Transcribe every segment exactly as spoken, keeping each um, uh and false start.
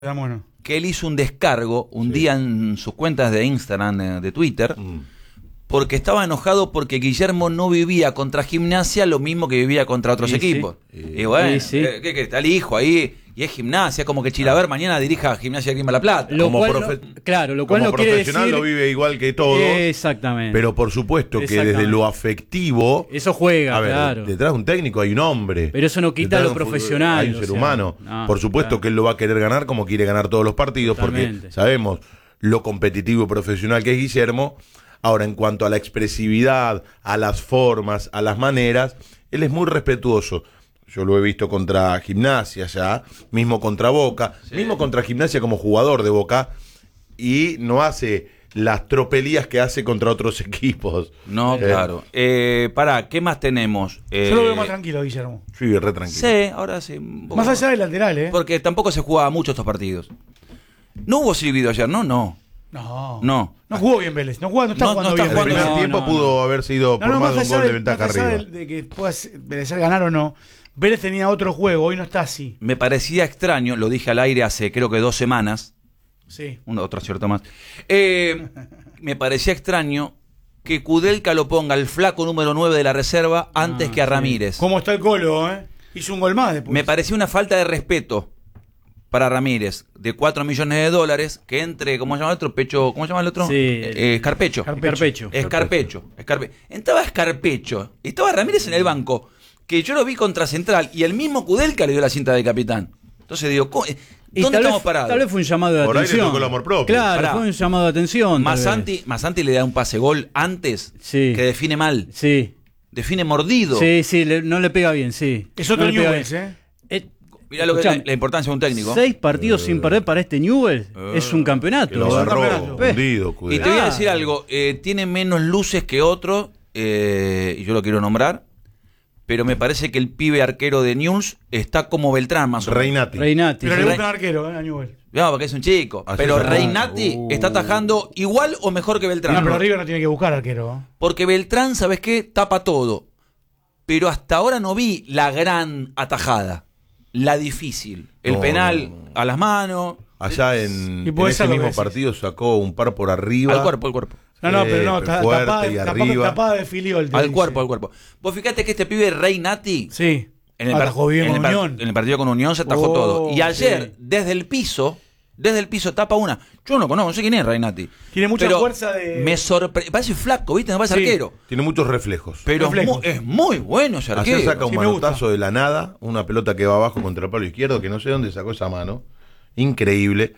Bueno. Que él hizo un descargo un sí. día en sus cuentas de Instagram, de Twitter, mm. porque estaba enojado porque Guillermo no vivía contra Gimnasia lo mismo que vivía contra otros sí, equipos. Sí. Y bueno, sí, sí. ¿qué, qué, está el hijo ahí? Y es Gimnasia, como que Chilaver mañana dirija a Gimnasia Grima La Plata. Lo como cual profe no, claro, lo cual como no quiere profesional decir... lo vive igual que todos. Exactamente. Pero por supuesto que desde lo afectivo... Eso juega, a ver, claro. Detrás de un técnico hay un hombre. Pero eso no quita lo profesional. Hay un ser sea, humano. No, por supuesto claro. que él lo va a querer ganar como quiere ganar todos los partidos. Totalmente. Porque sabemos lo competitivo y profesional que es Guillermo. Ahora, en cuanto a la expresividad, a las formas, a las maneras, él es muy respetuoso. Yo lo he visto contra Gimnasia ya, mismo contra Boca, sí. mismo contra Gimnasia como jugador de Boca, y no hace las tropelías que hace contra otros equipos. No, eh. claro. Eh, pará, ¿qué más tenemos? Eh, Yo lo veo más tranquilo, Guillermo. Sí, re tranquilo. Sí, ahora sí. Más allá del lateral, ¿eh? Porque tampoco se jugaba mucho estos partidos. No hubo silbido ayer, ¿no? No. No. No. No jugó bien Vélez. No, juega, no está no, jugando no está bien. El primer no, tiempo no, pudo no. haber sido por no, no, más de un gol de, de ventaja más allá arriba. De, de que pueda merecer ganar o no, Vélez tenía otro juego, hoy no está así. Me parecía extraño, lo dije al aire hace creo que dos semanas. Sí. Una otra cierta más. Eh, me parecía extraño que Kudelka lo ponga al flaco número nueve de la reserva antes ah, que a Ramírez. ¿Cómo está el Colo, eh? Hizo un gol más después. Me pareció una falta de respeto para Ramírez, de cuatro millones de dólares, que entre, ¿cómo se llama el otro? Pecho, ¿cómo se llama el otro? Sí. Eh, Escarpecho. Escarpecho. Escarpecho. Escarpecho. Entraba Escarpecho. Estaba Ramírez en el banco, que yo lo vi contra Central, y el mismo Kudelka le dio la cinta de capitán. Entonces digo, ¿dónde estamos vez, parados? Tal vez fue un llamado de Por atención. Por ahí le tocó el amor propio. Claro, Pará. fue un llamado de atención. Masanti, Masanti le da un pase gol antes, sí. que define mal. Sí. Define mordido. Sí, sí, le, no le pega bien, sí. Es otro no Newell's, ¿eh? eh Mirá lo que es la, la importancia de un técnico. Seis partidos uh, sin perder para este Newell's uh, es un campeonato. Lo agarró, hundido, y te voy a decir algo, eh, tiene menos luces que otro, eh, y yo lo quiero nombrar, pero me parece que el pibe arquero de Newell's está como Beltrán más o menos. Reinati. Reinati. Pero le gusta un arquero, ¿eh? A Newell's. No, porque es un chico. Así pero Reinati uh. está atajando igual o mejor que Beltrán. No, pero River no tiene que buscar arquero. ¿eh? Porque Beltrán, ¿sabes qué? Tapa todo. Pero hasta ahora no vi la gran atajada. La difícil. El no, penal no, no. a las manos. Allá en, en ese mismo partido sacó un par por arriba. Al cuerpo, al cuerpo. No, no, pero no, eh, está tapada, tapada de filiol. Al dice. cuerpo, al cuerpo. Vos fíjate que este pibe Reinati. Sí. En el, par bien en, con el Unión. en el partido con Unión se atajó oh, todo. Y ayer, sí. desde el piso, desde el piso tapa una. Yo no conozco, no sé quién es Reinati. Tiene mucha pero fuerza de. Me sorprende. Parece flaco, ¿viste? No parece sí. arquero. Tiene muchos reflejos. Pero reflejos. Es, muy, es muy bueno ese arquero. Ayer saca un sí, manotazo de la nada, una pelota que va abajo contra el palo izquierdo, que no sé dónde sacó esa mano. Increíble.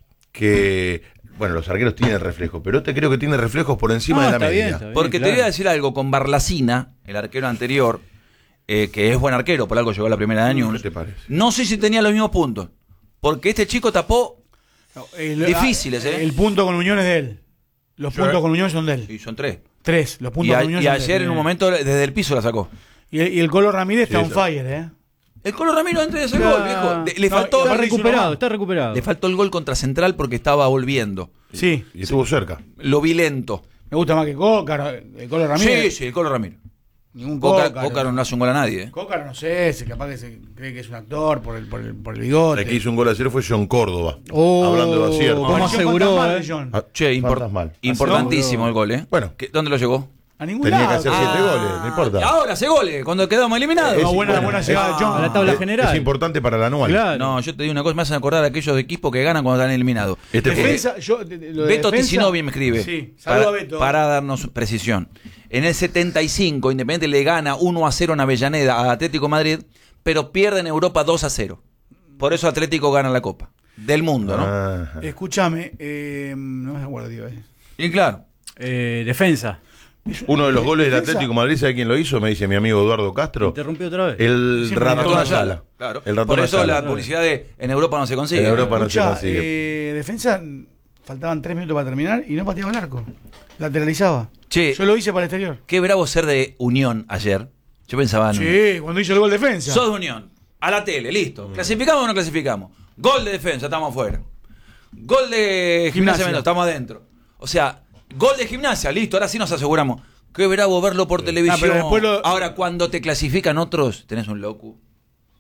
Que. Bueno, los arqueros tienen reflejos, pero este creo que tiene reflejos por encima no, de la media. Bien, bien, Porque claro. te voy a decir algo, con Barlacina, el arquero anterior, eh, que es buen arquero, por algo llegó a la primera de año. ¿Qué te parece? No sé si tenía los mismos puntos. Porque este chico tapó no, el, difíciles, ¿eh? El punto con Unión es de él. Los Yo, puntos con Unión son de él. Y son tres. Tres, los puntos y a, con Unión y son ayer de él. en un momento desde el piso la sacó. Y el, y el Colo Ramírez sí, está on eso. fire, ¿eh? El Colo Ramiro antes de ese ya, gol, viejo. Le, le no, faltó. Está recuperado, está recuperado. Le faltó el gol contra Central porque estaba volviendo. Sí. Y estuvo cerca. Lo vi lento. Me gusta más que Cócaro, el Colo Ramírez. Sí, sí, el Colo Ramiro. Ningún Cócaro, Cócaro. Cócaro no hace un gol a nadie. ¿eh? Cócaro no sé, se capaz que se cree que es un actor por el, por el, por el bigote. El que hizo un gol ayer fue John Córdoba. Oh, hablando de acierto. ¿Cómo aseguró? Eh? Ah, che, import importantísimo el gol, ¿eh? Bueno. ¿Dónde lo llegó? A ningún Tenía lado. que hacer siete Ah, goles, no importa. Ahora hace goles, cuando quedamos eliminados. Es, no, buena, bueno, buena llegada de John. A la tabla es, general. Es importante para la anual. Claro. No, yo te digo una cosa, me hacen acordar a aquellos equipos que ganan cuando están eliminados. Este defensa, yo, de, de, lo de Beto defensa, Ticinovi me escribe. Sí, para, a Beto. para darnos precisión. En el setenta y cinco, Independiente le gana uno a cero en Avellaneda a Atlético Madrid, pero pierde en Europa dos a cero. Por eso Atlético gana la Copa del Mundo, ¿no? Ajá. Escúchame, eh, no me acuerdo, tío. Eh. Y claro. Eh, defensa. Uno de los goles del Atlético Madrid, ¿sabe quién lo hizo? Me dice mi amigo Eduardo Castro. Interrumpió otra vez. El Sí, ratón Ayala. Ayala. Claro. El ratón Por eso Ayala. la publicidad de en Europa no se consigue. En Europa no se Escuchá, consigue. eh, defensa, faltaban tres minutos para terminar y no pateaba el arco. Lateralizaba. Che, Yo lo hice para el exterior. qué bravo ser de Unión ayer. Yo pensaba, no. Sí, cuando hizo el gol defensa. Sos de Unión. A la tele, listo. ¿Clasificamos o no clasificamos? Gol de defensa, estamos afuera. Gol de Gimnasia, Gimnasia. Mendoza, estamos adentro. O sea, gol de Gimnasia, listo, ahora sí nos aseguramos. Qué bravo verlo por televisión. Ah, pero después lo- Ahora, cuando te clasifican otros, tenés un loco.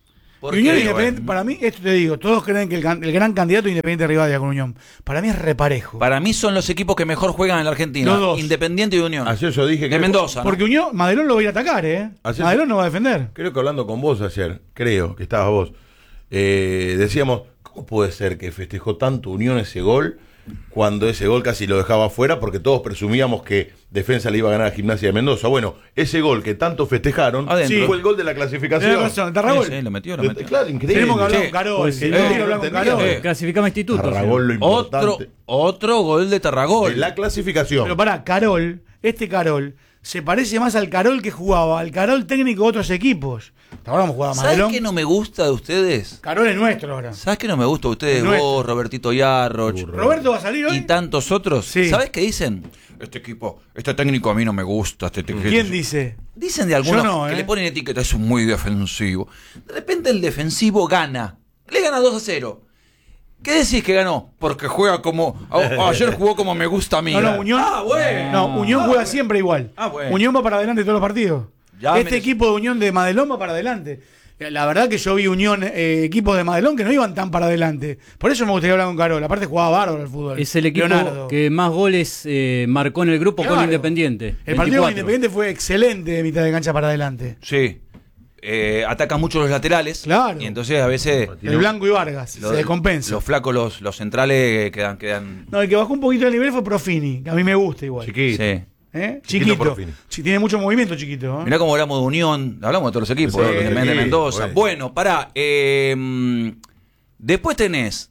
Y Unión Independiente, para mí, esto te digo, todos creen que el, el gran candidato es Independiente Rivadavia con Unión. Para mí es reparejo. Para mí son los equipos que mejor juegan en la Argentina. Los dos. Independiente y Unión. Ayer yo dije que de Mendoza. ¿no? Porque Unión, Madelón lo va a ir a atacar, ¿eh? Ayer- Madelón no va a defender. Creo que hablando con vos ayer, creo que estabas vos, eh, decíamos, ¿cómo puede ser que festejó tanto Unión ese gol cuando ese gol casi lo dejaba afuera? Porque todos presumíamos que Defensa le iba a ganar a Gimnasia de Mendoza. Bueno, ese gol que tanto festejaron Adentro. fue el gol de la clasificación. Tenés razón, Tarragol. Sí, sí, lo metió, lo De- metió. Claro, increíble. Tenemos que hablar Sí. con Carol. Pues sí, sí, tenemos no, que hablar con entendía. Carol. Eh. Clasificamos instituto. Tarragol lo Otro, importante. otro gol de Tarragol. De la clasificación. Pero pará, Carol, este Carol, se parece más al Carol que jugaba, al Carol técnico de otros equipos. Ahora vamos a jugar a ¿Sabes Madelón. qué no me gusta de ustedes? Carol es nuestro ahora. ¿Sabes qué no me gusta de ustedes? Es nuestro. Vos, Robertito Yarroch. Roberto va a salir hoy. Y tantos otros. Sí. ¿Sabes qué dicen? Este equipo, este técnico a mí no me gusta. Este técnico- ¿Quién dice? Dicen de algunos Yo no, que ¿eh? le ponen etiqueta, es muy defensivo. De repente el defensivo gana. Le gana dos a cero. ¿Qué decís que ganó? Porque juega como. a- ayer jugó como me gusta a mí. No, no, Unión. Ah, bueno. No, Unión Ah, juega bueno. siempre igual. Ah, bueno. Unión va para adelante todos los partidos. Ya este me- equipo de Unión de Madelón va para adelante. La verdad que yo vi Unión, eh, equipos de Madelón que no iban tan para adelante. Por eso me gustaría hablar con Carol. Aparte jugaba bárbaro el fútbol. Es el equipo Leonardo. que más goles eh, marcó en el grupo Claro. con Independiente. El partido con veinticuatro. Independiente fue excelente de mitad de cancha para adelante. Sí. Eh, atacan mucho los laterales. Claro. Y entonces a veces. El Blanco y Vargas. los- se descompensa. Los flacos, los, los centrales quedan. quedan No, el que bajó un poquito el nivel fue Profini, que a mí me gusta igual. Chiquito. sí. ¿Eh? Chiquito Chiquito. Profini. Sí, tiene mucho movimiento chiquito. ¿eh? Mirá cómo hablamos de Unión, hablamos de todos los equipos, Sí, de Independiente de sí, Mendoza. bueno. Bueno, pará. eh, después tenés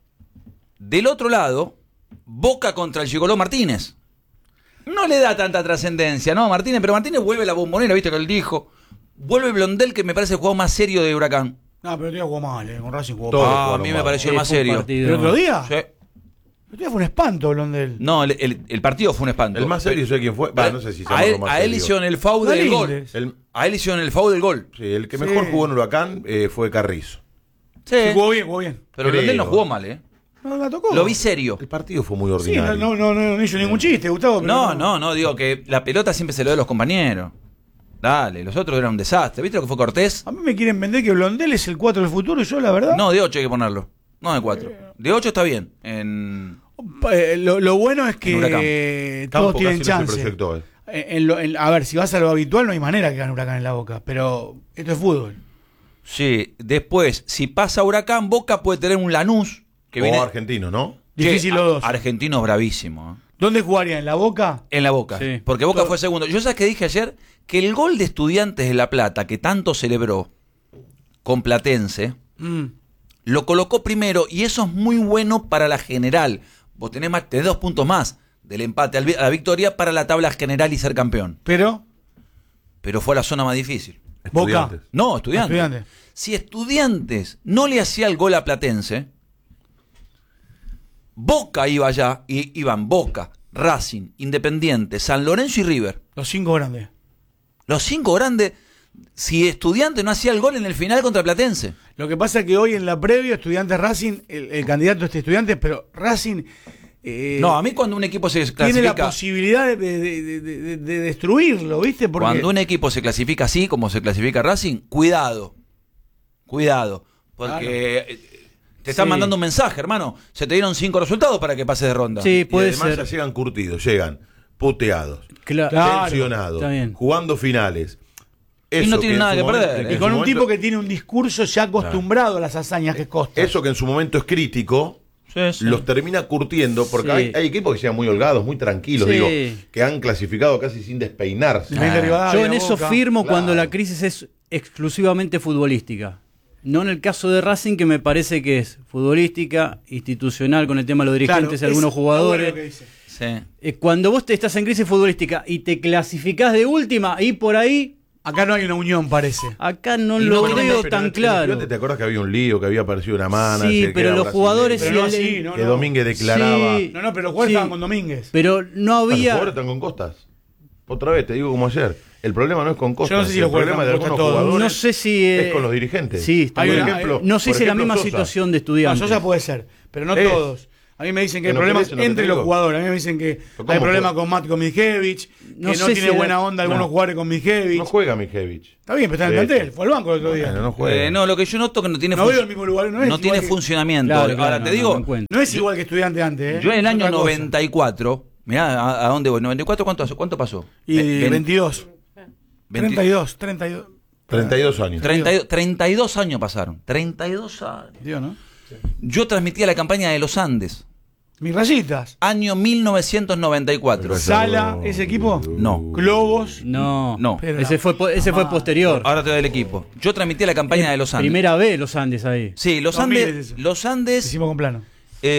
del otro lado Boca contra el Gigoló Martínez. No le da tanta trascendencia, ¿no, Martínez? Pero Martínez vuelve a la bombonera, viste que él dijo. Vuelve Blondel, que me parece el jugador más serio de Huracán. No, pero el otro día jugó mal, ¿eh? Con Racing jugó Todo. mal. Ah, a jugaron mí me mal. pareció el Sí, más fue un serio. partido- ¿El otro día? Sí. El otro día fue un espanto Blondel. No, el, el- el partido fue un espanto. El más serio, ¿sé quién fue? Va, no sé si se a llama él, lo más a él serio. hicieron el foul No del gol. lindes. El, A él hicieron el foul del gol. sí, el que Sí. mejor jugó en Huracán eh, fue Carrizo. Sí. Sí, jugó bien, jugó bien. Pero Creo. Blondel no jugó mal, ¿eh? No la tocó. Lo vi serio. El partido fue muy Sí, no, ordinario. no, no, no, no hizo ningún chiste, Gustavo. pero No, no, no, digo que la pelota siempre se lo da a los compañeros. Dale, los otros eran un desastre. ¿Viste lo que fue Cortés? A mí me quieren vender que Blondel es el cuatro del futuro y yo, la verdad. No, de ocho hay que ponerlo. No de cuatro. De ocho está bien. En... Eh, Lo, lo bueno es En Huracán. que Campo todos tienen casi no se chance. proyectó, eh. En- en lo- en- a ver, si vas a lo habitual, no hay manera que gane Huracán en la Boca. Pero esto es fútbol. Sí, después, si pasa Huracán, Boca puede tener un Lanús. Que O viene... argentino, ¿no? Difícil Che, los dos. a- Argentino bravísimo. ¿eh? ¿Dónde jugaría? ¿En la Boca? En la Boca. Sí. Porque Boca Todo- fue segundo. Yo sabes que dije ayer que el gol de Estudiantes de La Plata, que tanto celebró con Platense, Mm. lo colocó primero y eso es muy bueno para la general. Vos tenés, más, tenés dos puntos más del empate al vi- a la victoria para la tabla general y ser campeón. Pero, Pero fue la zona más difícil. Boca. Estudiantes. No, Estudiantes. Estudiantes. Si Estudiantes no le hacía el gol a Platense, Boca iba allá, y iban Boca, Racing, Independiente, San Lorenzo y River. Los cinco grandes. Los cinco grandes, si Estudiantes no hacía el gol en el final contra Platense. Lo que pasa es que hoy en la previa, Estudiantes Racing, el, el candidato es Estudiantes, pero Racing eh, No, a mí cuando un equipo se tiene la clasifica... posibilidad de, de- de- de- de destruirlo, ¿viste? Porque Cuando un equipo se clasifica así, como se clasifica Racing, cuidado. Cuidado. Porque eh, te están Sí. mandando un mensaje, hermano. Se te dieron cinco resultados para que pases de ronda. Sí, Y puede además ser. ya llegan curtidos, llegan puteados, Cla- Claro, tensionados, está bien. jugando finales. Y no Eso tienen en nada su que momento- perder. en y su con un momento- tipo que tiene un discurso ya acostumbrado a las hazañas que Costa. Eso que en su momento es crítico, Sí, sí. los termina curtiendo, porque Sí. hay, hay equipos que sean muy holgados, muy tranquilos, Sí. digo, que han clasificado casi sin despeinarse. Independiente Rivadavia, Yo en eso Boca. firmo claro. cuando la crisis es exclusivamente futbolística. No en el caso de Racing, que me parece que es futbolística, institucional, con el tema de los dirigentes y Claro, algunos es- jugadores. está bueno lo que dice. Sí. Eh, Cuando vos te estás en crisis futbolística y te clasificás de última, y por ahí, Acá no hay una unión, parece. acá no Y lo no, veo pero Pero tan en- claro. en Estudiantes, ¿te acuerdas que había un lío, que había aparecido una manager? Sí, que pero era los brasileño? jugadores Pero sí no el- así, no, que no. Domínguez declaraba. No, no, pero los jugadores Sí. estaban con Domínguez. Pero no Ah, los había. jugadores están con Costas. Otra vez, te digo como ayer. El problema no es con Costas. Yo no sé si el los jugadores problema de están con algunos Costas todos. jugadores No sé si. eh, es con los dirigentes. Sí, está Hay bien. una- ejemplo, no sé por si es la ejemplo, misma Sosa. situación de No, estudiantes. Sosa puede ser, pero no Es. todos. A mí me dicen que ¿En hay lo que problemas dice, lo que entre te los digo? jugadores. A mí me dicen que ¿Pero hay cómo problemas fue? con Matko Mijevich, No que no sé tiene si era- buena onda algunos no. jugadores con Mijevich. No juega Mijevich. Está bien, pero está en el De plantel. hecho. Fue al banco el otro día. Bueno, no, no juega. Eh, no, lo que yo noto que no tiene, veo func- el mismo lugar. No, es no igual tiene que- funcionamiento. Claro, Ahora claro, te no, digo, no encuentro. No es igual que estudiante antes. ¿eh? yo en el Es año otra cosa. noventa y cuatro, mirá a, a dónde voy, noventa y cuatro, ¿cuánto, hace- cuánto pasó? Y Ve- ve- veintidós. veinte treinta y dos. treinta y dos. treinta y dos años. treinta y dos treinta y dos años pasaron. treinta y dos años. Tío, ¿no? Yo transmitía la campaña de los Andes, Mis rayitas. año mil novecientos noventa y cuatro. Pero Sala, ese equipo. No. Globos. No, No. Pero- ese fue po- ese fue posterior. Ahora te doy el equipo. Yo transmitía la campaña de los Andes. Primera vez los Andes ahí. Sí, los dos mil Andes, es eso. los Andes Hicimos con plano.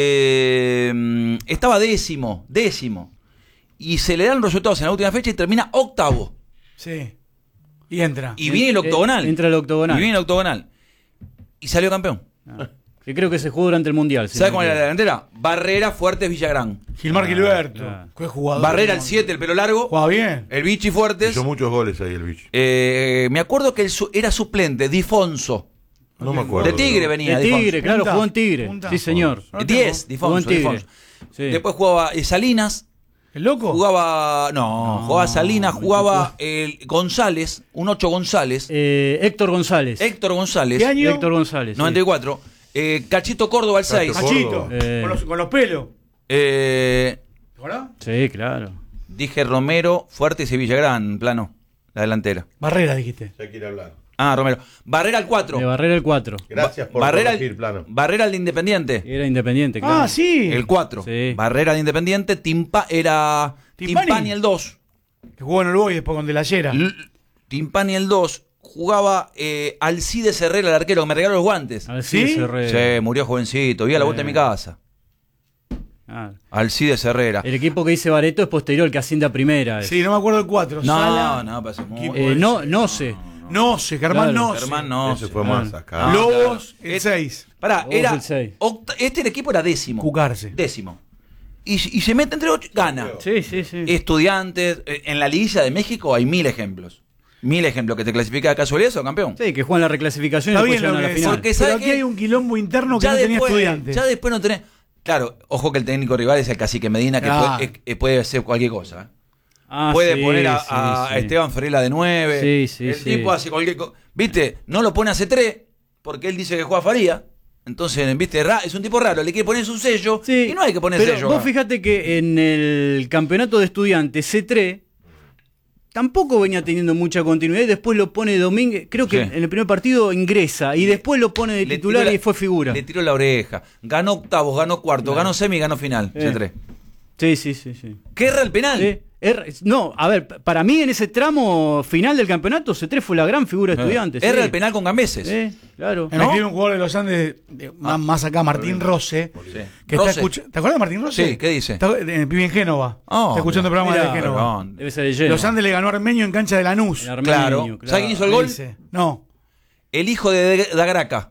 eh, estaba décimo, décimo. Y se le dan los resultados en la última fecha y termina octavo. Sí. Y entra. Y viene el Eh, octogonal. entra el octogonal. Y viene el octogonal. Y salió campeón. Ah. Que creo que se jugó durante el Mundial. si ¿Sabes no cómo me era la equivoco. delantera? Barrera, Fuertes, Villagrán. Gilmar Gilberto. claro. Qué jugador. Barrera el siete, el pelo largo. Jugaba bien. El Vichy Fuertes. Hizo muchos goles ahí el bicho. Eh, me acuerdo que el su- era suplente, Difonso. No me acuerdo. De Tigre venía. De Tigre, Difonso. claro, Punta, jugó en Tigre. punta. Sí, señor. No lo diez, tengo. Jugó en Difonso. Tigre. Difonso. Sí. Después jugaba eh, Salinas. ¿El loco? Jugaba. No, No, jugaba Salinas, me jugaba el González, un ocho González. Eh, Héctor González. Héctor González. ¿Qué año? Héctor González. sí. noventa y cuatro. Eh, Cachito Córdoba al seis. Cacho Cachito. Córdoba. Eh. Con, los, con los pelos. Eh, ¿Te acordás? Sí, claro. dije Romero, Fuertes y Villagrán, plano, la delantera. Barrera, dijiste. Ya quiere hablar. Ah, Romero. Barrera al cuatro. De Barrera el cuatro. Gracias por Barrera, corregir, al, plano. Barrera al de Independiente. Era independiente, claro. Ah, sí. El cuatro. Sí. Barrera de Independiente. Timpa era. Timpani. Timpani el dos. Que jugó en el Boy después con De la Llera. L- Timpani el dos. Jugaba eh, Alcides Herrera, el arquero, que me regaló los guantes. Alcides ¿Sí? Herrera. Sí, murió jovencito. Vivía a la vuelta de mi casa. Ah. Alcides Herrera. El equipo que dice Bareto es posterior, el que asciende a primera. es. Sí, no me acuerdo el cuatro. No, Sala. no, pasó muy. Equipo Eh, no, no sé. No sé, Germán Claro, no sé. Germán no. Ese sé. fue más acá. No. Lobos, claro. el seis. Pará, Vos era. el seis. octa- Este el equipo era décimo. Cucarse. Décimo. Y, y se mete entre ocho, gana. Sí, sí, sí. Estudiantes. eh, En la liguilla de México hay mil ejemplos. Mil ejemplos que te clasifica de casualidad o campeón. Sí, que juegan la reclasificación y Está después bien lo llegan a la que final. Porque Pero ¿sabe aquí qué? hay un quilombo interno que no tenía después, estudiantes. ya después no tenés. Claro, ojo que el técnico rival es el Cacique Medina, que Ah. puede, eh, puede hacer cualquier cosa. ¿eh? Ah, puede sí, poner a, sí, a sí. Esteban Ferela de nueve. Sí, sí, el sí. tipo hace cualquier cosa. ¿Viste? No lo pone a C tres porque él dice que juega Faría. Entonces, ¿viste? Ra- Es un tipo raro. Le quiere poner su sello Sí, y no hay que poner pero sello. vos acá. fíjate que en el campeonato de estudiantes C tres tampoco venía teniendo mucha continuidad y después lo pone Domínguez. Creo que Sí. en el primer partido ingresa y después lo pone de Le titular tiró la- y fue figura. Le tiró la oreja. Ganó octavos, ganó cuarto, Claro. ganó semi, ganó final. Eh. C tres. Sí, sí, sí, sí. ¿Qué erra el penal? Eh, er- no, a ver, p- para mí en ese tramo final del campeonato C tres fue la gran figura de estudiantes. Erra sí. el penal con Gambeses. Eh, claro. Me ¿No? escribe un jugador de los Andes, de- más, más acá, Martín Rose, Sí. que Rose. está escuchando. ¿Te acuerdas de Martín Rose? Sí, ¿qué dice? Está en el pibe en Génova. Oh, está escuchando el programa mirá, de Génova. perdón. Debe ser de lleno. Los Andes le ganó a Armenio en cancha de Lanús. El armenio, Claro. ¿Sabe quién hizo el gol? Dice. No, El hijo de Dagraca.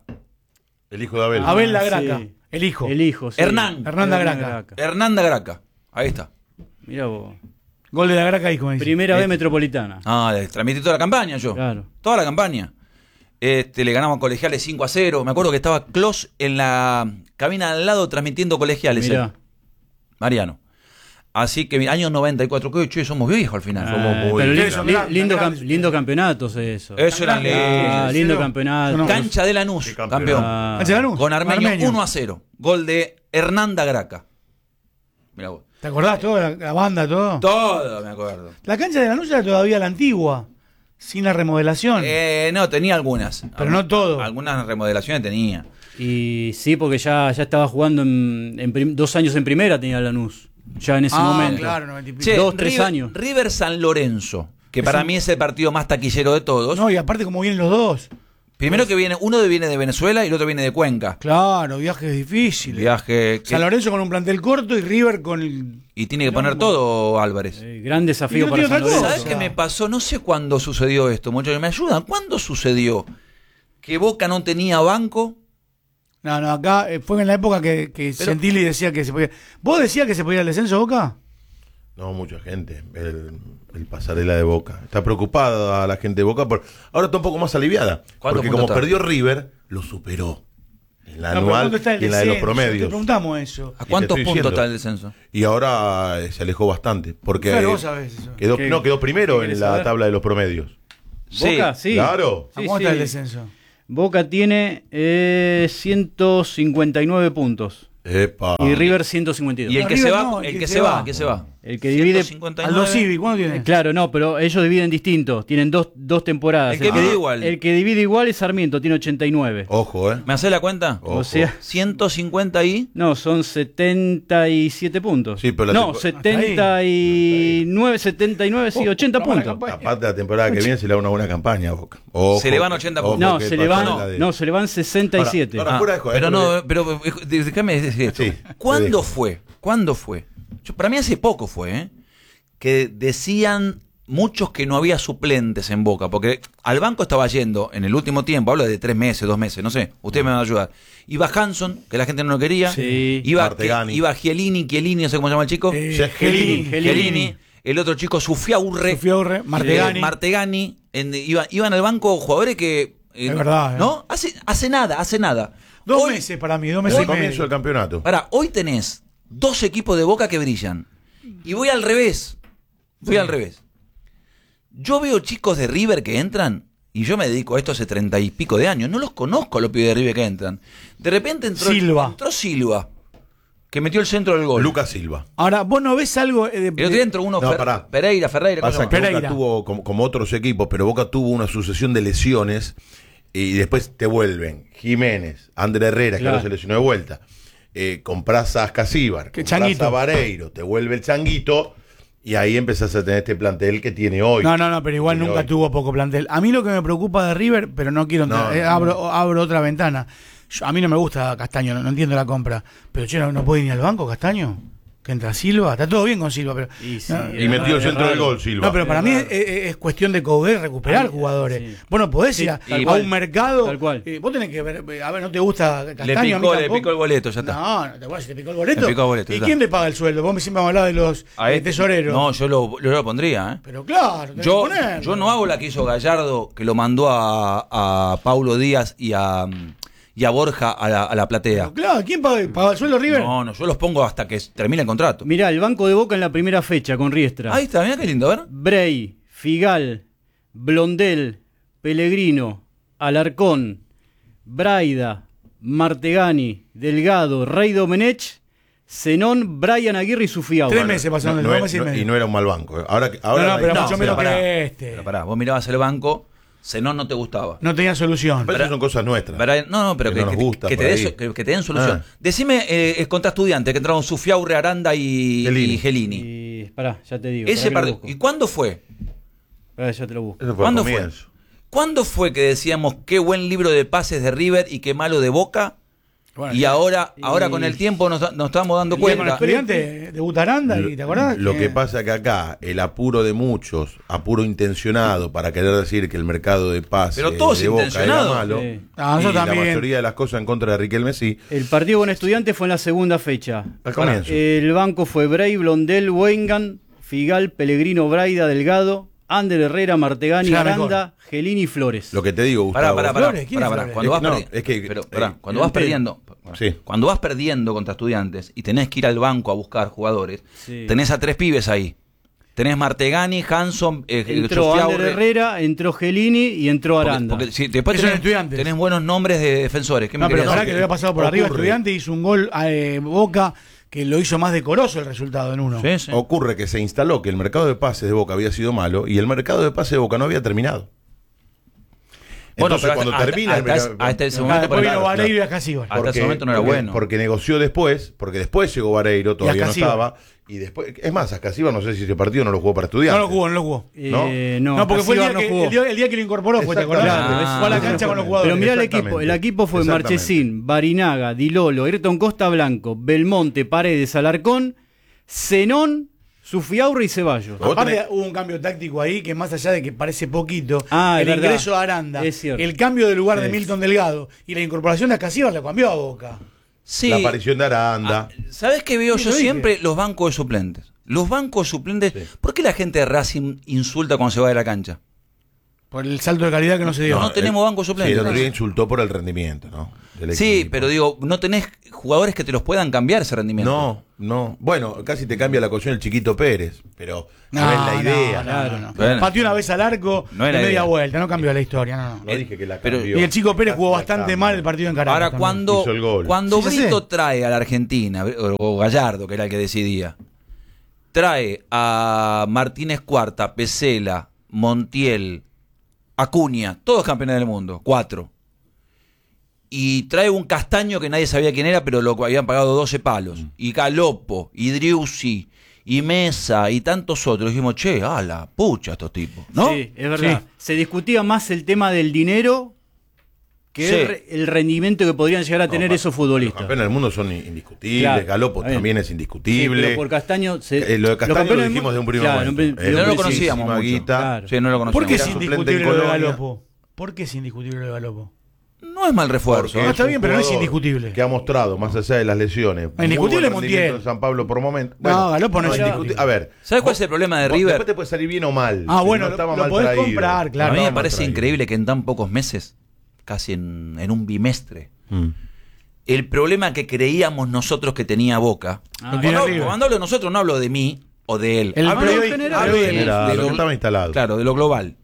El hijo de Abel. Ah, Abel Lagraca, sí. el hijo. El hijo, sí. Hernán. Hernán Dagraca. Hernán Dagraca. Ahí está. Mirá vos. Gol de Lagraca, hijo, me dice. Primera Eh, vez metropolitana. Ah, le transmití toda la campaña yo. Claro. Toda la campaña. Este, le ganamos a Colegiales cinco a cero. Me acuerdo que estaba Klos en la cabina al lado transmitiendo Colegiales. Mirá. él. Mariano. Así que años noventa y cuatro. Que che, somos viejos al final. Somos Ah, muy pero li- grandes. li- Son lindo, grandes. cam- lindo campeonatos eso. Eso era Ah, Ah, le- lindo cero. campeonato. No, no. Cancha de Lanús, Qué campeón. campeón. Ah. Cancha de Lanús. Con Armenio, uno a cero. Gol de Hernán Dagraca. Mira vos. ¿Te acordás todo? La, la banda, todo. Todo me acuerdo. La cancha de Lanús era todavía la antigua, sin la remodelación. Eh, no, tenía algunas. Pero no todo. Algunas remodelaciones tenía. Y sí, porque ya, ya estaba jugando en, en prim- dos años en primera, tenía Lanús. Ya en ese ah, momento. claro, noventa y pico. Che, Dos, tres River, años. River San Lorenzo, que Es para un- mí es el partido más taquillero de todos. No, y aparte como vienen los dos. Primero que viene, uno viene de Venezuela y el otro viene de Cuenca. Claro, viajes difíciles. Viaje que- San Lorenzo con un plantel corto y River con el... y tiene que poner todo Álvarez. Eh, gran Y desafío no para tiene San otra cosa. Lorenzo. ¿Sabes qué me pasó? No sé cuándo sucedió esto, muchachos. ¿Me ayudan? ¿Cuándo sucedió que Boca no tenía banco? No, no, acá eh, fue en la época que, que Pero- Gentili decía que se podía... ¿Vos decías que se podía ir al descenso, Boca? No, mucha gente. El, el pasarela de Boca. Está preocupada la gente de Boca. Por, ahora está un poco más aliviada. ¿Cuántos Porque puntos como está? perdió River, lo superó. En la No, pero anual ¿cuánto está el y en la de los descenso? Te promedios. preguntamos eso. ¿A te cuántos estoy puntos diciendo. está el descenso? Y ahora eh, se alejó bastante. Porque Claro, vos sabés eso. quedó, ¿Qué- no, quedó primero qué en querés la saber? tabla de los promedios. Boca, sí. Claro. ¿A Sí, ¿Cómo sí. está el descenso? Boca tiene eh, ciento cincuenta y nueve puntos. Epa. Y River ciento cincuenta y dos. Y el que River se va, no, el que se va, ¿qué se va? El que divide- ciento cincuenta y nueve. Aldo Civi, ¿cuánto tiene? Eh, Claro, no, pero ellos dividen distintos. Tienen dos, dos temporadas. El que divide igual. El que divide igual es Sarmiento, tiene ochenta y nueve. Ojo, ¿eh? ¿Me hace la cuenta? Ojo. O sea, ciento cincuenta y... no, son setenta y siete puntos. Sí, pero la no, tempo- setenta y nueve, setenta y nueve, sí, Oh, ochenta una buena puntos. campaña. Aparte de la temporada que viene se le da una buena campaña a Boca. Ojo, Se le van ochenta ojo puntos. No, que se el le van, pasó la de- no, se le van sesenta y siete. Ahora, Ah, fuera de joder, pero porque- no, pero eh, déjame decir esto. Sí, te ¿Cuándo dejo. fue? ¿Cuándo fue? Yo, para mí hace poco fue, ¿eh? Que decían muchos que no había suplentes en Boca, porque al banco estaba yendo en el último tiempo, hablo de tres meses, dos meses, no sé, ustedes me van a ayudar. Iba Hanson, que la gente no lo quería. Sí. Iba, Martegani. que- iba Gielini, Chiellini, no sé cómo se llama el chico. Eh, Jeff Gelini. Gelini. Gielini. El otro chico, Sufiaurre. Sufiaurre, Martegani. eh, Martegani. En- iba- iban al banco jugadores que... eh, Es verdad, ¿eh? ¿No? Hace, hace nada, hace nada. Dos Hoy- meses para mí, dos Es meses el y comienzo medio. del campeonato. Pará, hoy tenés dos equipos de Boca que brillan. Y voy al revés. Voy al revés. Yo veo chicos de River que entran, y yo me dedico a esto hace treinta y pico de años. No los conozco a los pibes de River que entran. De repente entró Silva. entró Silva, que metió el centro del gol. Lucas Silva. Ahora, vos no ves algo eh, de, El otro día entró uno, No, Fer- pará. Pereira, Ferreira. ¿cómo se Pasa llama? que Boca Pereira. tuvo, como, como otros equipos, pero Boca tuvo una sucesión de lesiones y después te vuelven Jiménez, André Herrera, que Claro. ahora se lesionó de vuelta. Eh, comprás a Ascasíbar, Que comprás Changuito. a Vareiro, te vuelve el Changuito y ahí empezás a tener este plantel que tiene hoy. No, no, no, pero igual Tiene nunca hoy. tuvo poco plantel. A mí lo que me preocupa de River, pero no quiero entrar, No, eh, no, abro, abro otra ventana. Yo- a mí no me gusta Castaño, no, no entiendo la compra. Pero che, no, no puede ir ni al banco Castaño. Que entra Silva, está todo bien con Silva, pero. Y sí, no, Y es metió raro, el centro es del raro. gol, Silva. no, pero para mí es, raro. es- es cuestión de coger, recuperar Ay, jugadores. sí. Vos no podés Sí, ir a, tal a cual. un mercado. Tal cual. eh, vos tenés que ver, eh, a ver, no te gusta Le Castaño. a mí picó, le tampoco. picó el boleto, ya está. No, no te acuerdas si te picó el boleto. Le picó el boleto, ¿Y ya quién está. le paga el sueldo? Vos siempre me hablabas de los A eh, este- tesoreros. No, yo lo, yo lo pondría, ¿eh? Pero claro, tenés Yo, que ponerlo. yo no hago la que hizo Gallardo, que lo mandó a, a Paulo Díaz y a, y a Borja a la, a la platea. Pero claro, ¿quién paga, paga el sueldo River? No, no, yo los pongo hasta que termine el contrato. Mirá, el banco de Boca en la primera fecha con Riestra. Ahí está, mira qué lindo, a ver. Bray, Figal, Blondel, Pellegrino, Alarcón, Braida, Martegani, Delgado, Rey Domenech, Zenón, Brian Aguirre y Sufiao. Tres meses pasaron No, del no dos es- meses y no- medio. y no era un mal banco. eh. Ahora, que- ahora No, no, pero no, mucho pero menos pará. que este. Pero pará, vos mirabas el banco, Zenón no te gustaba. No tenía solución. pero esas son cosas nuestras. Brian- no, no, pero Que que, no nos que- gusta que te por des- ahí. que- que te den solución. Ah. Decime eh, el contra estudiante que entraron Sufiaurre, Aranda y Gelini. y Gelini. Y, pará, ya te digo. Ese pará que lo partido. busco. ¿Y cuándo fue? Pará, ya te lo busco. Eso fue ¿Cuándo al fue? comienzo. ¿Cuándo fue que decíamos qué buen libro de pases de River y qué malo de Boca? Bueno, Y ahora, y- ahora con el tiempo nos, nos estamos dando el día con el cuenta. estudiante de Butaranda, ¿y te acordás? Lo que pasa que acá, el apuro de muchos, apuro intencionado para querer decir que el mercado de pases Pero todo es de Boca intencionado. era malo, Sí. Ah, y eso la también. mayoría de las cosas en contra de Riquelme sí, El partido con Estudiantes fue en la segunda fecha. al comienzo. El banco fue Bray, Blondel, Wengan, Figal, Pellegrino, Braida, Delgado, Ander Herrera, Martegani, Ya, Aranda, Gelini y Flores. Lo que te digo, Pará, Gustavo. pará, pará, Flores, ¿quién pará, es pará. Flores? Cuando vas No, perdi- es que- pero, pará, eh, cuando vas delantero. perdiendo, Sí. cuando vas perdiendo contra Estudiantes y tenés que ir al banco a buscar jugadores, Sí. tenés a tres pibes ahí. Tenés Martegani, Hanson, eh, Entró Sofiaurre. Ander Herrera, entró Gelini y entró Porque- Aranda. porque si después Eso en tenés, Estudiantes. tenés buenos nombres de defensores. ¿Qué me No, pero querés pará decir? que le había pasado por arriba Ocurre. Estudiante, hizo un gol a eh, Boca que lo hizo más decoroso el resultado en uno. Sí, sí. Ocurre que se instaló que el mercado de pases de Boca había sido malo y el mercado de pases de Boca no había terminado. Bueno, Entonces, pero cuando hasta- termina hasta, el mercado- hasta, hasta ese Ah, momento después para- vino claro, Vareiro y Acasíbar. Hasta ese momento no era porque- bueno. Porque negoció después, porque después llegó Vareiro, todavía no Ascasíbar. estaba. Y después, es más, Ascasíbar no sé si ese partido no lo jugó para No Estudiantes. lo jugó, no lo jugó. Eh, no, No, porque fue el día, Acasíbar que, no jugó. el, día, el día que lo incorporó, fue, ¿te acordás? Claro, Ah, fue a la cancha con los jugadores. Pero mirá el Exactamente. equipo, el equipo fue Exactamente. Marchesín, Barinaga, Dilolo, Ayrton Costa Blanco, Belmonte, Paredes, Alarcón, Zenón, Sufiaurre y Ceballos. Vos Aparte tenés- hubo un cambio táctico ahí que más allá de que parece poquito, Ah, el es verdad. ingreso de Aranda, Es cierto. el cambio de lugar de Sí. Milton Delgado y la incorporación de Acasíbar le cambió a Boca. Sí. La aparición de Aranda. Ah, ¿Sabés qué veo Sí, yo lo dije. siempre? Los bancos de suplentes. Los bancos de suplentes. Sí. ¿Por qué la gente de Racing insulta cuando se va de la cancha? Por el salto de calidad que no se dio. No, no tenemos banco suplente. Sí, el otro día insultó por el rendimiento, ¿no? Del Sí, equipo. pero digo, no tenés jugadores que te los puedan cambiar ese rendimiento. No, no. Bueno, casi te cambia la cocción el Chiquito Pérez, pero no, No, es la idea. no, no, no, no. Bueno. Pateó una vez al arco No de era media idea. vuelta, no cambió la historia, no, no. Lo dije que la Pero- cambió. Y el Chico Pérez jugó Casi la bastante cambia. mal el partido en Caracas. Ahora, también. cuando, Hizo el gol. cuando Sí, ya Brito sé. trae a la Argentina, o Gallardo, que era el que decidía, trae a Martínez Cuarta, Pesela, Montiel, Acuña, todos campeones del mundo, cuatro. Y trae un Castaño que nadie sabía quién era, pero lo habían pagado doce palos. Mm. Y Galopo, y Driussi, y Mesa, y tantos otros. Dijimos, che, a la pucha estos tipos, ¿no? Sí, es verdad. Sí. Se discutía más el tema del dinero que Sí. el, re- el rendimiento que podrían llegar a tener No, esos Los futbolistas. campeones del mundo son indiscutibles. Claro, Galopo está bien. también es Sí, indiscutible. pero por Castaño se- Eh, lo de los Castaño lo campeones del dijimos mundo- de un primer claro, momento. en un Eh, pri- no lo muchísima conocíamos mucho. guita. Claro. Sí, no lo ¿Por conocíamos. qué es Era suplente indiscutible en lo de Colonia. Galopo? ¿Por qué es indiscutible lo de Galopo? No es mal refuerzo. Porque ¿eh? No, está es un bien, pero no es jugador indiscutible. Que ha mostrado, más allá de las lesiones, muy Indiscutible buen Montiel. rendimiento en San Pablo por momento. No, Galopo no es era- indiscutible. A ver, ¿Sabes cuál es el problema de vos- River? Después te puede salir bien o mal. Ah, si bueno, no lo- estaba lo mal podés traído. comprar, claro. A mí me Estaba mal parece traído. increble que en tan pocos meses, casi en, en un bimestre, Mm. el problema que creíamos nosotros que tenía Boca, Ah, cuando, tiene hablo- River. cuando hablo de nosotros no hablo de mí o de él, El hablo, periodista- en general. hablo de, General, de lo que estaba instalado. Claro, de lo global.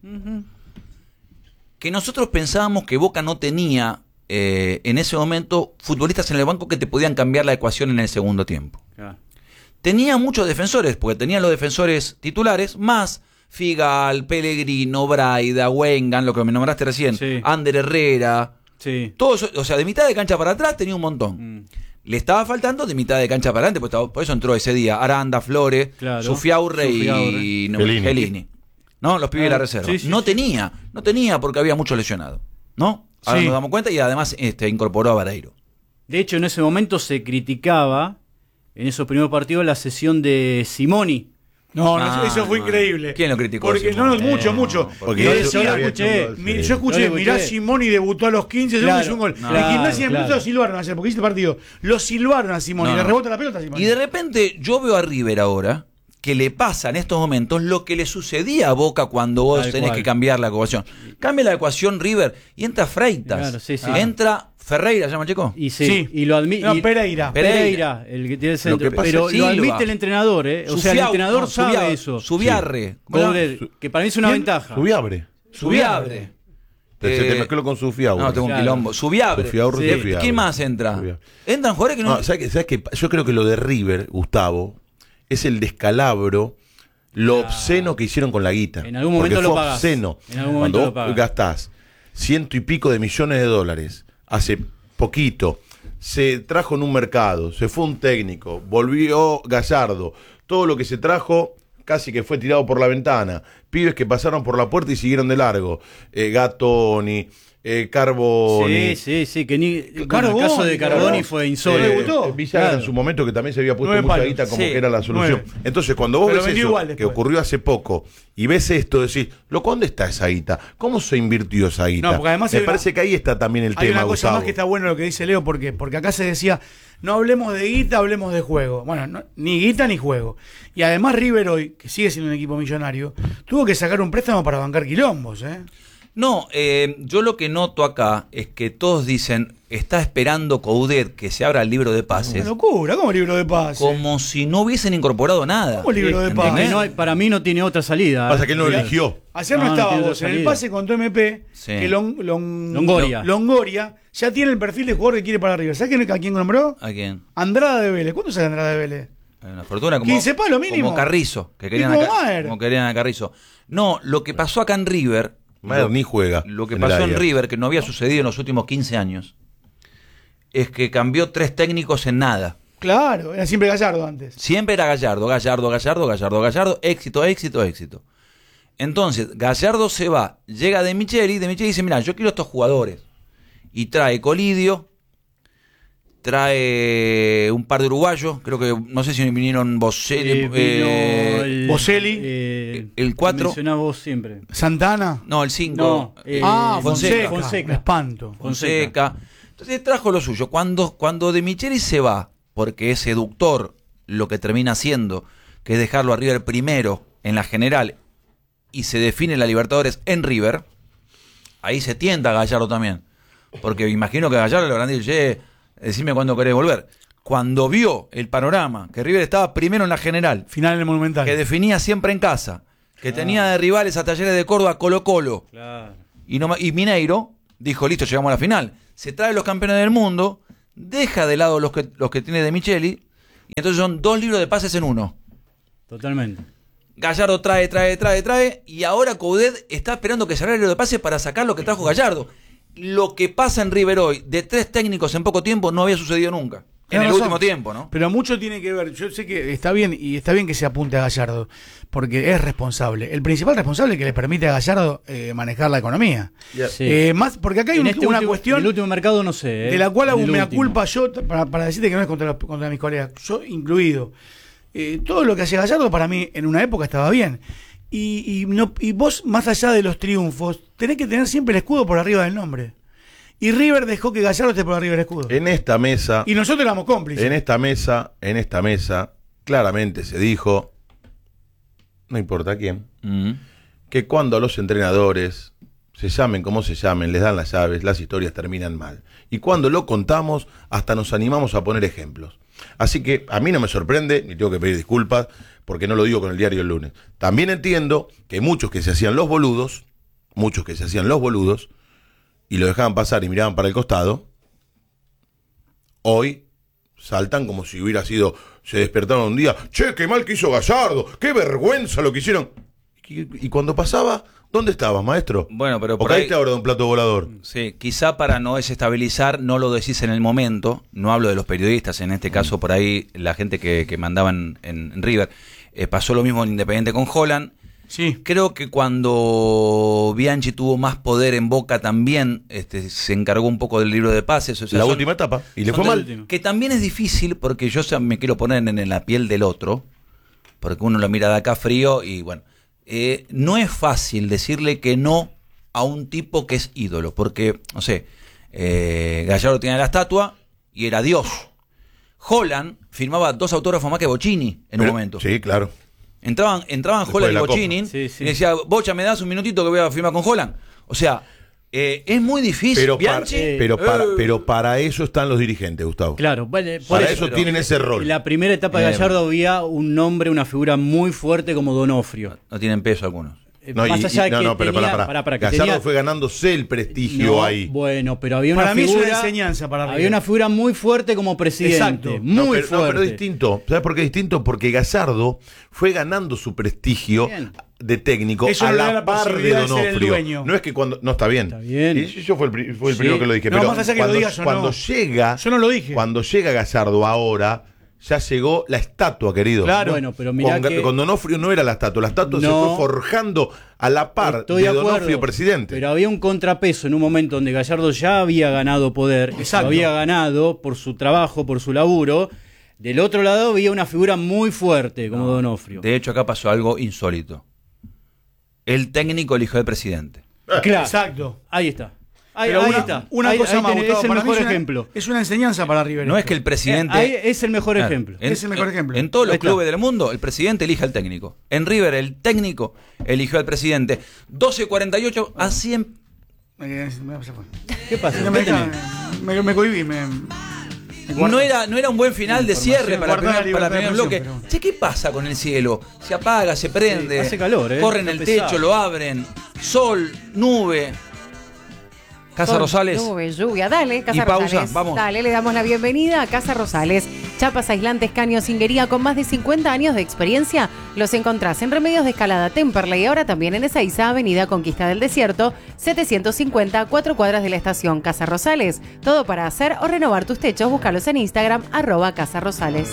Que nosotros pensábamos que Boca no tenía eh, en ese momento futbolistas en el banco que te podían cambiar la ecuación en el segundo tiempo. Claro. Tenía muchos defensores, porque tenían los defensores titulares, más Figal, Pellegrino, Braida, Wengan, lo que me nombraste recién, Sí. Ander Herrera, Sí. todo eso, o sea, de mitad de cancha para atrás tenía un montón. Mm. Le estaba faltando de mitad de cancha para adelante, pues estaba- por eso entró ese día Aranda, Flores, Claro. Sufiaurre y Sufiaurre. no, Gelini. Gelini. ¿No? Los pibes de la Claro. reserva. Sí, sí, no sí. tenía, no tenía porque había muchos lesionados. ¿No? Ahora Sí. nos damos cuenta y además este, incorporó a Vareiro. De hecho, en ese momento se criticaba, en esos primeros partidos, la sesión de Simoni. No, no, Ah, eso fue no. increíble. ¿Quién lo criticó, Porque no, no, Simone? mucho, Eh, mucho. Porque Y yo- decía, yo lo había escuché. hecho un gol, mi- sí. yo Yo escuché, lo mirá, escuché. Simoni debutó a los quince segundos Claro, y hizo un gol. claro, en Gimnasia claro. empezó a silbaron ayer, porque hice el partido. Lo silbaron a Simoni, No, le no. rebota la pelota a Simoni. Y de repente yo veo a River ahora que le pasa en estos momentos lo que le sucedía a Boca cuando vos Tal tenés cual. que cambiar la ecuación. Cambia la ecuación River y entra Freitas. Claro, sí, sí. Entra Ferreira, ¿se llama chico? Y, se, Sí. y lo admite. No, Pereira. Pereira, el que tiene el centro. que pasa Pero es lo Silva. admite el entrenador, ¿eh? O sea, el Sufiau- entrenador no, sabe Subia- eso. Subiarre. ¿Cómo se llama? Coudet, que para mí es una ¿Quién? ventaja. Subiabre. Subiabre. Te- Se Eh, te mezcló con Sufiaure. No, tengo un Claro. quilombo. Subiabre. Sufiaure, Sí. Sufiabre. ¿Quién más entra? Subiabre. Entran jugadores que no. No, ¿sabes qué? ¿Sabes qué? Yo creo que lo de River, Gustavo, es el descalabro, lo obsceno que hicieron con la guita. En algún momento Porque lo fue pagás. obsceno. En algún momento Cuando lo vos pagás. gastás ciento y pico de millones de dólares hace poquito, se trajo en un mercado, se fue un técnico, volvió Gallardo, todo lo que se trajo casi que fue tirado por la ventana, pibes que pasaron por la puerta y siguieron de largo, eh, Gattoni, eh, Carboni. Sí, sí, sí. Que ni, bueno, Carboni, el caso de Carboni Carboni. fue ¿No insólito. le gustó? Eh, Villagra Claro. en su momento que también se había puesto Nueve mucha palos. guita como Sí, que era la solución. nueve. Entonces, cuando vos Pero ves vendió eso igual que después. ocurrió hace poco y ves esto, decís, ¿lo ¿dónde está esa guita? ¿Cómo se invirtió esa guita? No, porque además Me hay parece una- que ahí está también el Hay tema, una cosa Gustavo. más que está bueno lo que dice Leo, porque porque acá se decía, no hablemos de guita, hablemos de juego. Bueno, no- ni guita ni juego. Y además River hoy, que sigue siendo un equipo millonario, tuvo que sacar un préstamo para bancar quilombos, ¿eh? No, eh, yo lo que noto acá es que todos dicen, está esperando Coudet que se abra el libro de Una pases, locura, ¿cómo libro de pase? como si no hubiesen incorporado nada. ¿Cómo libro de Es pase? que no hay- para mí no tiene otra salida. Pasa que él no lo Mirá, eligió. Ayer no, No, no estaba tiene vos, otra en el salida. pase con tu M P, Sí. que Long- Long- Longoria. Longoria ya tiene el perfil de jugador que quiere para River. ¿Sabes quién- a quién nombró? ¿A quién? Andrada de Vélez. ¿Cuánto sale Andrada de Vélez? Una fortuna como, quince palos mínimo. como Carrizo, que Y querían, como a, Ca- Maher. como querían a Carrizo. No, lo que pasó acá en River, Maher lo, ni juega. lo que en el pasó en área. River, que no había sucedido en los últimos quince años, es que cambió tres técnicos en nada. Claro, era siempre Gallardo antes. Siempre era Gallardo, Gallardo, Gallardo, Gallardo, Gallardo, éxito, éxito, éxito. Entonces, Gallardo se va, llega De Micheli, De Micheli dice, mira, yo quiero estos jugadores. Y trae Colidio, trae un par de uruguayos, creo que, no sé si vinieron Boselli, Eh, vino eh, el, Boselli. eh, el cuatro. que mencionás vos siempre. Santana. no, el cinco. No, eh, ah, Fonseca. Fonseca. Fonseca. Me espanto. Fonseca. Entonces trajo lo suyo. Cuando, cuando De Micheli se va, porque es seductor lo que termina haciendo, que es dejarlo a River primero en la general y se define la Libertadores en River, ahí se tienta a Gallardo también. Porque imagino que a Gallardo le habrán dicho, che, decime cuándo querés volver. Cuando vio el panorama, que River estaba primero en la general, final en el Monumental, que definía siempre en casa, que claro. tenía de rivales a Talleres de Córdoba, Colo Colo, claro. y, no, y Mineiro, dijo, listo, llegamos a la final. Se trae los campeones del mundo, deja de lado los que, los que tiene de Micheli, y entonces son dos libros de pases en uno. Totalmente. Gallardo trae, trae, trae, trae, y ahora Coudet está esperando que salga el libro de pases para sacar lo que trajo Gallardo. Lo que pasa en River hoy, de tres técnicos en poco tiempo, no había sucedido nunca. En el último tiempo, ¿no? Pero mucho tiene que ver. Yo sé que está bien, y está bien que se apunte a Gallardo, porque es responsable. El principal responsable que le permite a Gallardo eh, manejar la economía. Yeah. Sí. Eh, más, porque acá hay un, este una último, cuestión. En el último mercado no sé. Eh, de la cual hago una culpa yo, para, para decirte que no es contra, contra mis colegas, yo incluido. Eh, todo lo que hacía Gallardo para mí en una época estaba bien. Y, y, no, y vos, más allá de los triunfos, tenés que tener siempre el escudo por arriba del nombre. Y River dejó que Gallardo esté por arriba del escudo. En esta mesa... Y nosotros éramos cómplices. En esta mesa, en esta mesa, claramente se dijo, no importa quién, mm. que cuando a los entrenadores, se llamen como se llamen, les dan las llaves, las historias terminan mal. Y cuando lo contamos, hasta nos animamos a poner ejemplos. Así que a mí no me sorprende, ni tengo que pedir disculpas, porque no lo digo con el diario el lunes. También entiendo que muchos que se hacían los boludos, muchos que se hacían los boludos, y lo dejaban pasar y miraban para el costado, hoy saltan como si hubiera sido, se despertaron un día, che, qué mal que hizo Gallardo, qué vergüenza lo que hicieron. Y, y cuando pasaba, ¿dónde estabas, maestro? Bueno, pero ¿O por caíste ahí, ahora de un plato volador? Sí, quizá para no desestabilizar, no lo decís en el momento, no hablo de los periodistas, en este caso por ahí la gente que, que mandaban en, en River, eh, pasó lo mismo en Independiente con Holland. Sí. Creo que cuando Bianchi tuvo más poder en Boca también este, se encargó un poco del libro de pases. O sea, la son, última etapa. Y le fue mal. Del, que también es difícil porque yo o sea, me quiero poner en, en la piel del otro, porque uno lo mira de acá frío y bueno, eh, no es fácil decirle que no a un tipo que es ídolo, porque, no sé, eh, Gallardo tenía la estatua y era Dios. Holland firmaba dos autógrafos más que Bocini en Pero, un momento. Sí, claro. Entraban, entraban Holland y Bocini sí, sí. y decía, Bocha, ¿me das un minutito que voy a firmar con Holland? O sea, eh, es muy difícil. Pero, Bianchi, para, pero, para, eh, pero para eso están los dirigentes, Gustavo. Claro, vale, por para eso, eso tienen ese rol. En la primera etapa de Gallardo había un nombre, una figura muy fuerte como Donofrio. No, no tienen peso algunos. No, más y, allá y, no, que no, pero tenía, para, para. para, para Gallardo tenía, fue ganándose el prestigio no, ahí. Bueno, pero había una para figura. Para mí es una enseñanza para River. Había una figura muy fuerte como presidente. Exacto. Muy no, pero, fuerte. No, pero distinto. ¿Sabes por qué es distinto? Porque Gallardo fue ganando su prestigio bien. de técnico eso a no la, la par de Donofrio. No es que cuando. No, está bien. Está bien. Y yo fue el, fue el sí. primero que lo dije. No, pero más allá que cuando, lo digas o cuando no. llega. Yo no lo dije. Cuando llega Gallardo ahora. Ya llegó la estatua, querido. Claro. Bueno, pero mirá con, que... con Donofrio no era la estatua. La estatua no, se fue forjando a la par Estoy de, de Donofrio acuerdo, presidente. Pero había un contrapeso en un momento donde Gallardo ya había ganado poder. Exacto. Lo había ganado por su trabajo, por su laburo. Del otro lado había una figura muy fuerte como no, Donofrio. De hecho, acá pasó algo insólito. El técnico eligió al presidente. Claro. Exacto. Ahí está. Ahí, Pero ahí una, está. Una ahí, cosa ahí más, tenés, Gustavo, es el para mejor mí es una, ejemplo. Es una enseñanza para River. No es que el presidente... Eh, ahí es el mejor claro, ejemplo. En, es el mejor ejemplo. En todos los ahí clubes está. del mundo, el presidente elige al técnico. En River, el técnico eligió al presidente. doce cuarenta y ocho a cien... ¿Qué pasa? No, me, me, me cohibí, me... No era, no era un buen final de cierre para el primer, para el primer bloque. Pero... Che, ¿qué pasa con el cielo? Se apaga, se prende. Sí, hace calor, ¿eh? Corren el pesado. techo, lo abren. Sol, nube. Casa Sol, Rosales. Nube, lluvia. Dale, Casa y pausa, Rosales. vamos. Dale, le damos la bienvenida a Casa Rosales. Chapas aislantes, caños, cinguería con más de cincuenta años de experiencia. Los encontrás en Remedios de Escalada, Temperley y ahora también en Ezeiza, Avenida Conquista del Desierto, setecientos cincuenta, cuatro cuadras de la estación Casa Rosales. Todo para hacer o renovar tus techos. Búscalos en Instagram, arroba Casa Rosales.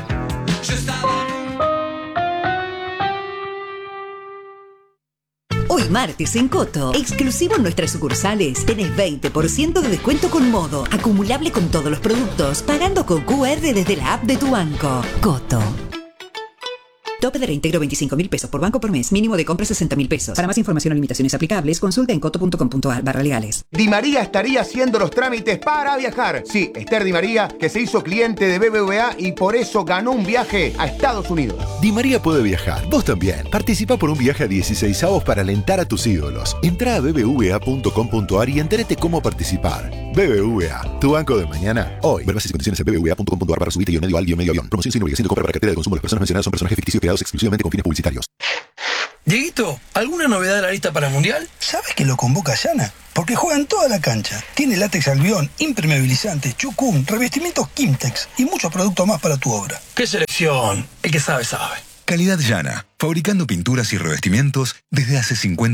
Hoy martes en Coto, exclusivo en nuestras sucursales, tenés veinte por ciento de descuento con Modo, acumulable con todos los productos, pagando con Q R desde la app de tu banco. Coto. Tope de reintegro veinticinco mil pesos por banco por mes. Mínimo de compra sesenta mil pesos. Para más información o limitaciones aplicables, consulta en coto punto com punto ar barra legales. Di María estaría haciendo los trámites para viajar. Sí, Esther Di María, que se hizo cliente de B B V A y por eso ganó un viaje a Estados Unidos. Di María puede viajar. Vos también. Participa por un viaje a dieciséis avos para alentar a tus ídolos. Entrá a b b v a punto com punto ar y entérate cómo participar. B B V A, tu banco de mañana, hoy. Ver bases y condiciones en b b v a punto com punto ar barra subite guión medio al guión medio avión. Promoción sin obligación de compra para cartera de consumo. Las personas mencionadas son personajes ficticios creados exclusivamente con fines publicitarios. Dieguito, ¿alguna novedad de la lista para el Mundial? ¿Sabes que lo convoca Yana? Porque juegan toda la cancha. Tiene látex albión, impermeabilizantes, chucum, revestimientos Kimtex y muchos productos más para tu obra. ¡Qué selección! El que sabe, sabe. Calidad Yana, fabricando pinturas y revestimientos desde hace cincuenta